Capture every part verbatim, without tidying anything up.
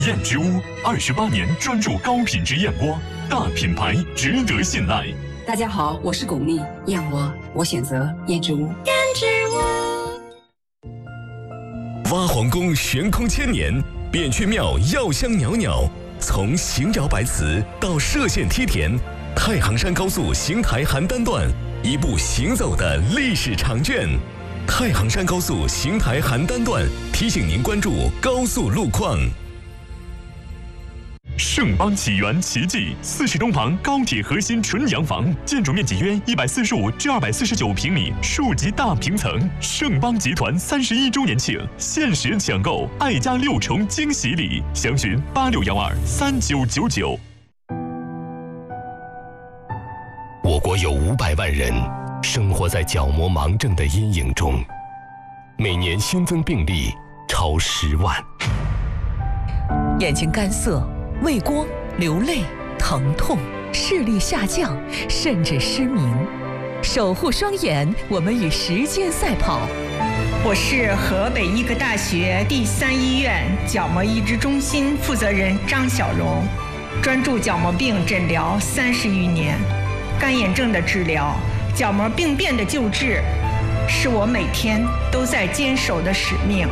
燕之屋二十八年专注高品质燕窝，大品牌值得信赖。 大家好，我是巩俐，燕窝我选择燕之屋。燕之屋。挖皇宫悬空千年，扁鹊庙药香袅袅。从邢窑白瓷到歙县梯田，太行山高速邢台邯郸段，一部行走的历史长卷。太行山高速邢台邯郸段提醒您关注高速路况。 盛邦启源奇迹四十东旁高铁核心纯洋房，建筑面积约一百四十五至二百四十九平米，数级大平层。盛邦集团三十一周年庆，限时抢购，爱家六重惊喜礼，详询八六幺二三九九九。 我国有五百万人生活在角膜盲症的阴影中，每年新增病例超十万。 眼睛干涩、畏光、流泪、疼痛、视力下降，甚至失明。守护双眼，我们与时间赛跑。 我是河北医科大学第三医院角膜移植中心负责人张小荣，专注角膜病诊疗三十余年，干眼症的治疗、角膜病变的救治，是我每天都在坚守的使命。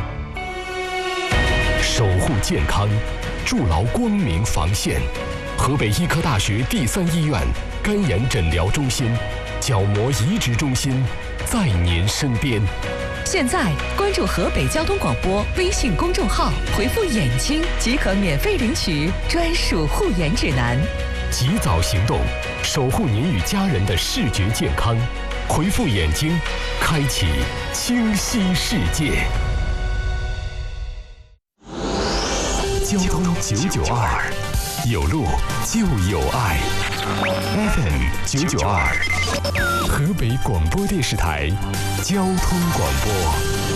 守护健康，筑牢光明防线。河北医科大学第三医院干眼诊疗中心、角膜移植中心在您身边。 现在关注河北交通广播微信公众号，回复“眼睛”即可免费领取专属护眼指南。 及早行动，守护您与家人的视觉健康。回复“眼睛”，开启清晰世界。交通九九二，有路就有爱。F M 九九二，河北广播电视台交通广播。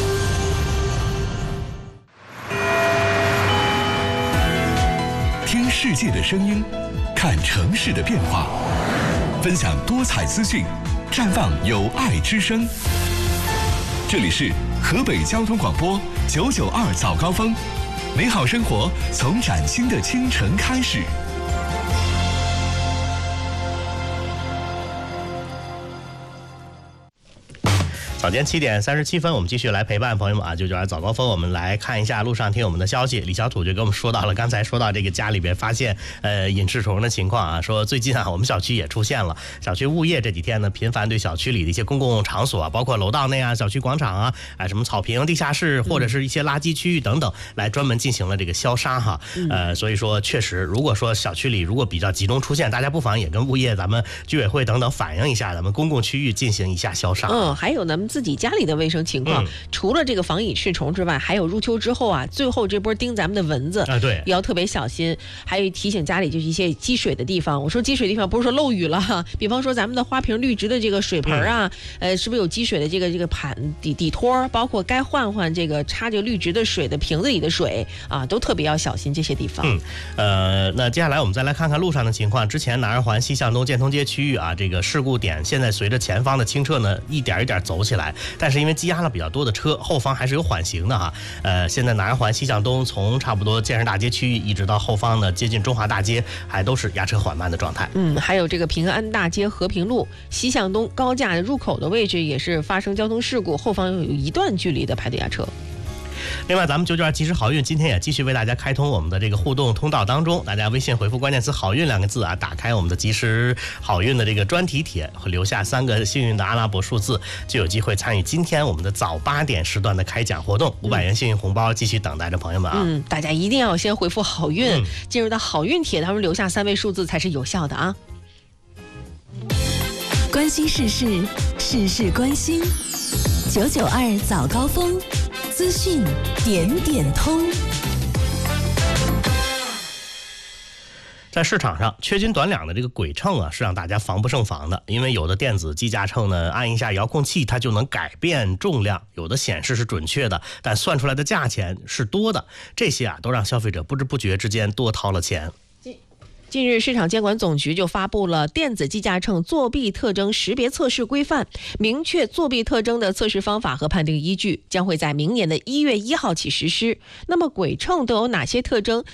听世界的声音，看城市的变化，分享多彩资讯，绽放有爱之声。这里是河北交通广播九九二早高峰。美好生活从崭新的清晨开始。 早间七点三十七分，我们继续来陪伴朋友们啊，九九二早高峰，我们来看一下路上听我们的消息。李小土就跟我们说到了，刚才说到这个家里边发现呃隐翅虫的情况啊，说最近啊我们小区也出现了，小区物业这几天呢频繁对小区里的一些公共场所啊，包括楼道内啊、小区广场啊、啊什么草坪、地下室或者是一些垃圾区域等等，来专门进行了这个消杀哈。呃，所以说确实，如果说小区里如果比较集中出现，大家不妨也跟物业、咱们居委会等等反映一下，咱们公共区域进行一下消杀。 嗯，还有咱们自己家里的卫生情况，嗯、除了这个防蚁翅虫之外，还有入秋之后啊，最后这波叮咱们的蚊子啊，对， 也要特别小心。还有提醒家里就是一些积水的地方，我说积水地方不是说漏雨了，比方说咱们的花瓶绿植的这个水盆啊，嗯、呃，是不是有积水的这个这个盘底底托，包括该换换这个插这个绿植的水的瓶子里的水啊，都特别要小心这些地方。 嗯，呃，那接下来我们再来看看路上的情况。之前南二环西向东建通街区域啊，这个事故点现在随着前方的清澈呢，一点一点走起来。但是因为积压了比较多的车，后方还是有缓行的哈。呃，现在南二环西向东从差不多建设大街区域一直到后方呢接近中华大街，还都是压车缓慢的状态。 嗯，还有这个平安大街和平路西向东高架入口的位置也是发生交通事故，后方有一段距离的排队压车。 另外，咱们九九二及时好运今天也继续为大家开通我们的这个互动通道当中，大家微信回复关键词好运两个字啊，打开我们的及时好运的这个专题帖，会留下三个幸运的阿拉伯数字，就有机会参与今天我们的早八点时段的开奖活动，五百元幸运红包继续等待着朋友们啊。 嗯，大家一定要先回复好运，嗯、进入到好运帖，他们留下三位数字才是有效的啊。 关心世事，事事关心，九九二早高峰。资讯点点通。 在市场上，缺斤短两的这个鬼秤啊，是让大家防不胜防的。因为有的电子计价秤呢，按一下遥控器，它就能改变重量；有的显示是准确的，但算出来的价钱是多的。这些啊，都让消费者不知不觉之间多掏了钱。 近日，市场监管总局就发布了电子计价秤作弊特征识别测试规范，明确作弊特征的测试方法和判定依据，将会在明年的一月一号起实施。那么，鬼秤都有哪些特征？